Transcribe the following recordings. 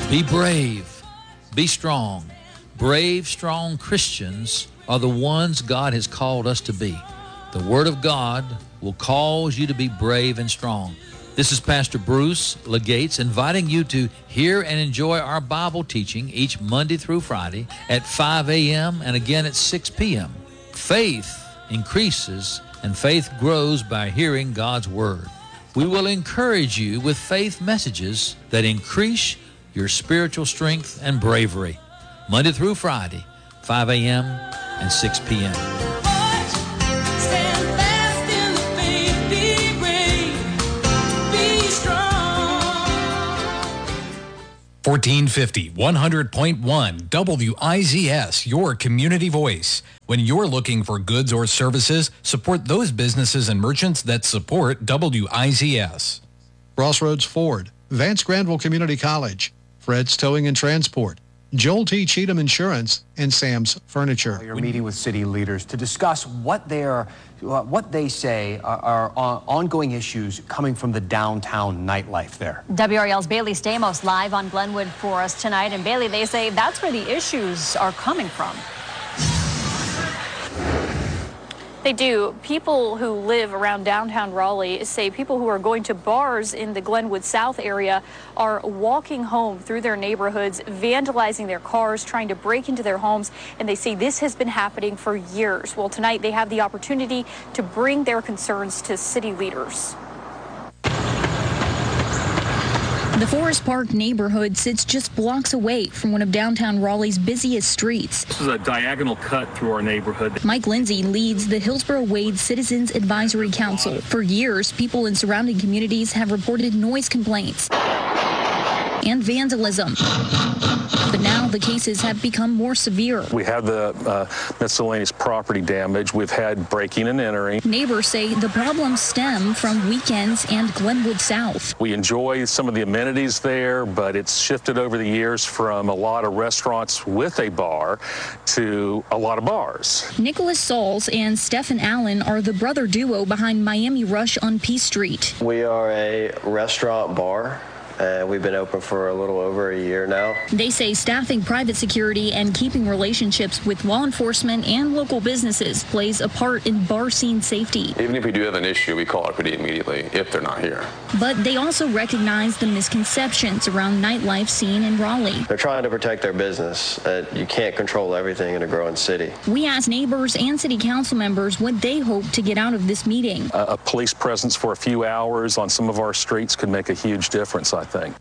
Be brave. Be strong. Brave, strong Christians are the ones God has called us to be. The Word of God will cause you to be brave and strong. This is Pastor Bruce Legates inviting you to hear and enjoy our Bible teaching each Monday through Friday at 5 a.m. and again at 6 p.m. Faith increases and faith grows by hearing God's Word. We will encourage you with faith messages that increase your spiritual strength and bravery. Monday through Friday, 5 a.m. and 6 p.m. 1450, 100.1 WIZS, your community voice. When you're looking for goods or services, support those businesses and merchants that support WIZS. Crossroads Ford, Vance Granville Community College, Fred's Towing and Transport, Joel T. Cheatham Insurance, and Sam's Furniture. You're meeting with city leaders to discuss what they say are ongoing issues coming from the downtown nightlife there. WRAL's Bailey Stamos live on Glenwood for us tonight. And Bailey, they say that's where the issues are coming from. They do. People who live around downtown Raleigh say people who are going to bars in the Glenwood South area are walking home through their neighborhoods, vandalizing their cars, trying to break into their homes, and they say this has been happening for years. Well, tonight they have the opportunity to bring their concerns to city leaders. The Forest Park neighborhood sits just blocks away from one of downtown Raleigh's busiest streets. This is a diagonal cut through our neighborhood. Mike Lindsay leads the Hillsborough Wade Citizens Advisory Council. For years, people in surrounding communities have reported noise complaints and vandalism. But now the cases have become more severe. We have the miscellaneous property damage. We've had breaking and entering. Neighbors say the problems stem from weekends and Glenwood South. We enjoy some of the amenities there, but it's shifted over the years from a lot of restaurants with a bar to a lot of bars. Nicholas Sauls and Stephen Allen are the brother duo behind Miami Rush on Peace Street. We are a restaurant bar. We've been open for a little over a year now. They say staffing private security and keeping relationships with law enforcement and local businesses plays a part in bar scene safety. Even if we do have an issue, we call RPD immediately if they're not here. But they also recognize the misconceptions around nightlife scene in Raleigh. They're trying to protect their business. You can't control everything in a growing city. We asked neighbors and city council members what they hope to get out of this meeting. A police presence for a few hours on some of our streets could make a huge difference, I think.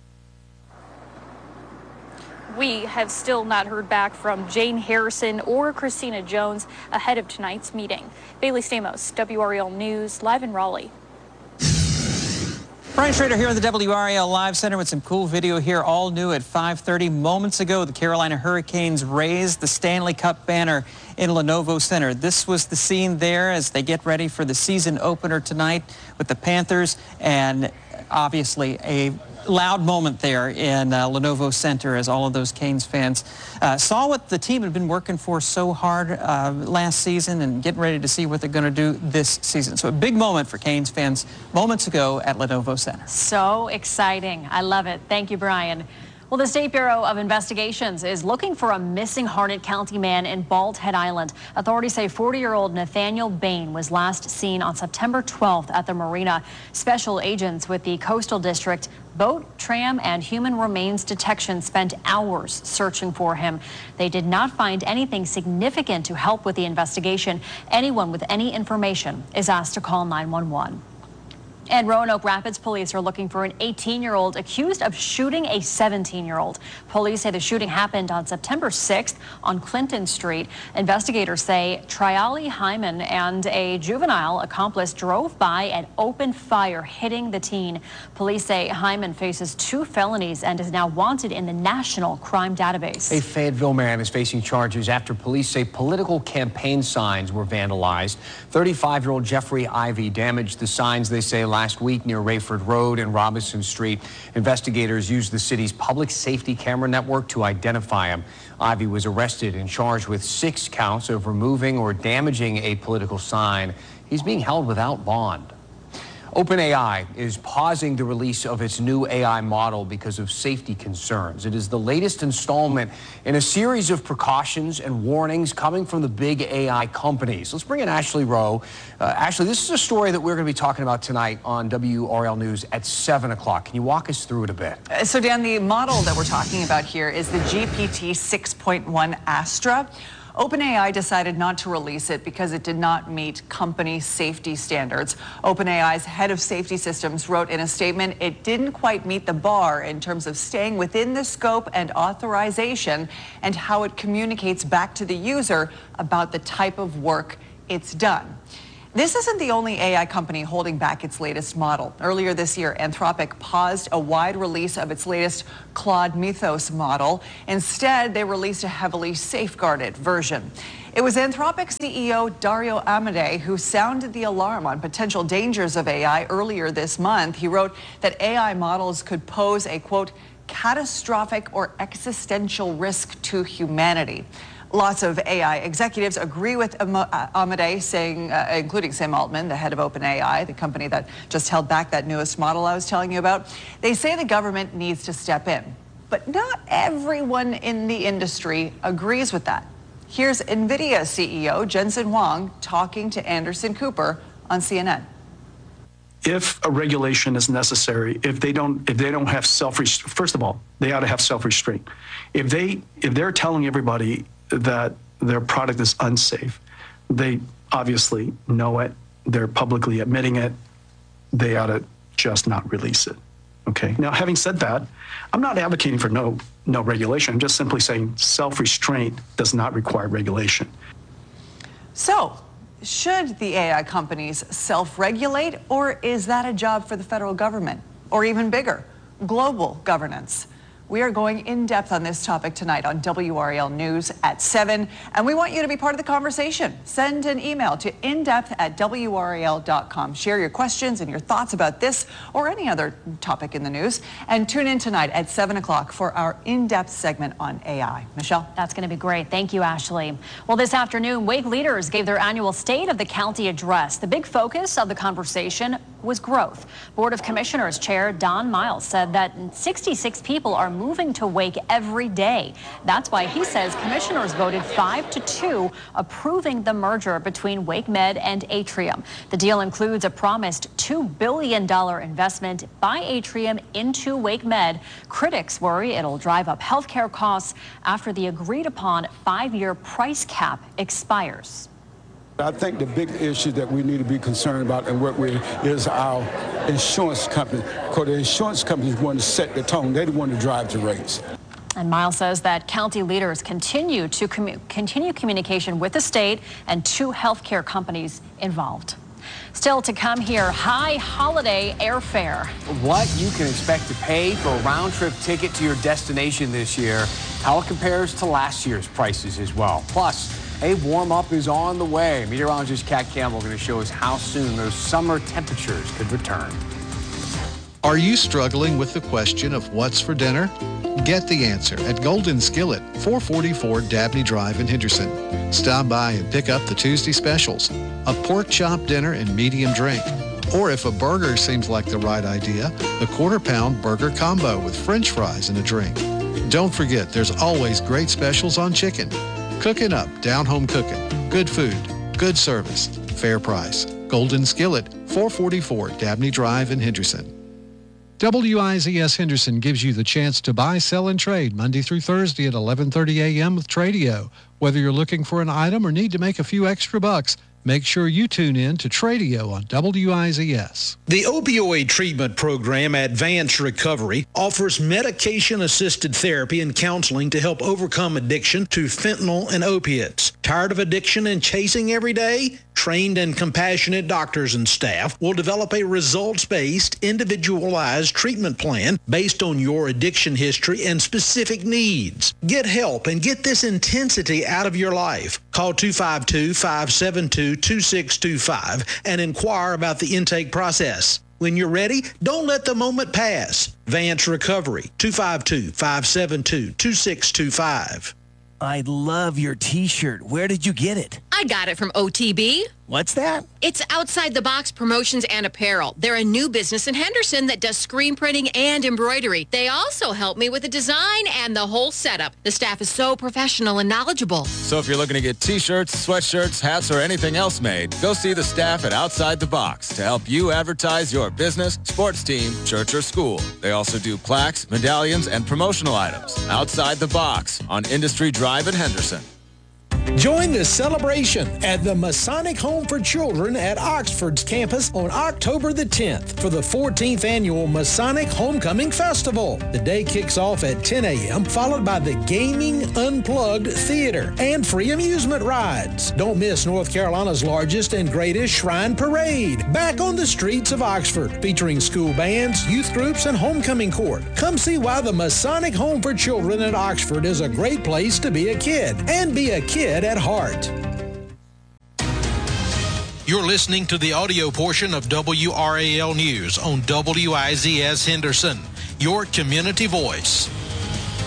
We have still not heard back from Jane Harrison or Christina Jones ahead of tonight's meeting. Bailey Stamos, WRAL News, live in Raleigh. Brian Schrader here in the WRAL Live Center with some cool video here, all new at 5:30. Moments ago, the Carolina Hurricanes raised the Stanley Cup banner in Lenovo Center. This was the scene there as they get ready for the season opener tonight with the Panthers, and obviously a loud moment there in Lenovo Center as all of those Canes fans saw what the team had been working for so hard last season and getting ready to see what they're going to do this season. So a big moment for Canes fans moments ago at Lenovo Center. So exciting. I love it. Thank you, Brian. Well, the State Bureau of Investigations is looking for a missing Harnett County man in Bald Head Island. Authorities say 40-year-old Nathaniel Bain was last seen on September 12th at the marina. Special agents with the Coastal District Boat, Tram, and Human Remains Detection spent hours searching for him. They did not find anything significant to help with the investigation. Anyone with any information is asked to call 911. And Roanoke Rapids police are looking for an 18-year-old accused of shooting a 17-year-old. Police say the shooting happened on September 6th on Clinton Street. Investigators say Triali Hyman and a juvenile accomplice drove by and opened fire, hitting the teen. Police say Hyman faces 2 felonies and is now wanted in the National Crime Database. A Fayetteville man is facing charges after police say political campaign signs were vandalized. 35-year-old Jeffrey Ivy damaged the signs, they say, last week near Rayford Road and Robinson Street. Investigators used the city's public safety camera network to identify him. Ivy was arrested and charged with 6 counts of removing or damaging a political sign. He's being held without bond. OpenAI is pausing the release of its new AI model because of safety concerns. It is the latest installment in a series of precautions and warnings coming from the big AI companies. Let's bring in Ashley Rowe. Ashley, this is a story that we're going to be talking about tonight on WRL News at 7 o'clock. Can you walk us through it a bit? So, Dan, the model that we're talking about here is the GPT 6.1 Astra. OpenAI decided not to release it because it did not meet company safety standards. OpenAI's head of safety systems wrote in a statement it didn't quite meet the bar in terms of staying within the scope and authorization and how it communicates back to the user about the type of work it's done. This isn't the only AI company holding back its latest model. Earlier this year, Anthropic paused a wide release of its latest Claude Mythos model. Instead, they released a heavily safeguarded version. It was Anthropic CEO Dario Amodei who sounded the alarm on potential dangers of AI earlier this month. He wrote that AI models could pose a, quote, catastrophic or existential risk to humanity. Lots of AI executives agree with Amodei, saying, including Sam Altman, the head of OpenAI, the company that just held back that newest model I was telling you about. They say the government needs to step in. But not everyone in the industry agrees with that. Here's NVIDIA CEO Jensen Huang talking to Anderson Cooper on CNN. If a regulation is necessary, if they don't have first of all, they ought to have self-restraint. If they're telling everybody that their product is unsafe, they obviously know it, they're publicly admitting it, they ought to just not release it. Okay. Now, having said that, I'm not advocating for no regulation. I'm just simply saying self-restraint does not require regulation. So, should the AI companies self-regulate, or is that a job for the federal government? Or even bigger, global governance? We are going in depth on this topic tonight on WRL News at 7, and we want you to be part of the conversation. Send an email to indepth@WRAL.com. Share your questions and your thoughts about this or any other topic in the news, and tune in tonight at 7 o'clock for our in-depth segment on AI. Michelle? That's going to be great. Thank you, Ashley. Well, this afternoon, Wake leaders gave their annual State of the County address. The big focus of the conversation was growth. Board of Commissioners Chair Don Miles said that 66 people are moving to Wake every day. That's why he says commissioners voted 5-2 approving the merger between WakeMed and Atrium. The deal includes a promised $2 billion investment by Atrium into WakeMed. Critics worry it'll drive up healthcare costs after the agreed upon 5-year price cap expires. I think the big issue that we need to be concerned about and work with is our insurance company, because the insurance companies want to set the tone. They want to drive the rates. And Miles says that county leaders continue communication with the state and 2 healthcare companies involved. Still to come here, high holiday airfare. What you can expect to pay for a round-trip ticket to your destination this year, how it compares to last year's prices as well. Plus, a warm-up is on the way. Meteorologist Kat Campbell going to show us how soon those summer temperatures could return. Are you struggling with the question of what's for dinner? Get the answer at Golden Skillet, 444 Dabney Drive in Henderson. Stop by and pick up the Tuesday specials, a pork chop dinner and medium drink. Or if a burger seems like the right idea, the quarter-pound burger combo with French fries and a drink. Don't forget, there's always great specials on chicken. Cooking up, down-home cooking. Good food, good service, fair price. Golden Skillet, 444 Dabney Drive in Henderson. WIZS Henderson gives you the chance to buy, sell, and trade Monday through Thursday at 11:30 a.m. with Tradio. Whether you're looking for an item or need to make a few extra bucks, make sure you tune in to Tradio on WIZS. The opioid treatment program, Advanced Recovery, offers medication-assisted therapy and counseling to help overcome addiction to fentanyl and opiates. Tired of addiction and chasing every day? Trained and compassionate doctors and staff will develop a results-based, individualized treatment plan based on your addiction history and specific needs. Get help and get this intensity out of your life. Call 252-572-2625 and inquire about the intake process. When you're ready, don't let the moment pass. Advanced Recovery, 252-572-2625. I love your t-shirt. Where did you get it? I got it from OTB. What's that? It's Outside the Box Promotions and Apparel. They're a new business in Henderson that does screen printing and embroidery. They also help me with the design and the whole setup. The staff is so professional and knowledgeable. So if you're looking to get t-shirts, sweatshirts, hats, or anything else made, go see the staff at Outside the Box to help you advertise your business, sports team, church, or school. They also do plaques, medallions, and promotional items. Outside the Box on Industry Drive in Henderson. Join the celebration at the Masonic Home for Children at Oxford's campus on October the 10th for the 14th annual Masonic Homecoming Festival. The day kicks off at 10 a.m., followed by the Gaming Unplugged Theater and free amusement rides. Don't miss North Carolina's largest and greatest Shrine Parade, back on the streets of Oxford, featuring school bands, youth groups, and homecoming court. Come see why the Masonic Home for Children at Oxford is a great place to be a kid and be a kid at heart. You're listening to the audio portion of WRAL News on WIZS Henderson, your community voice.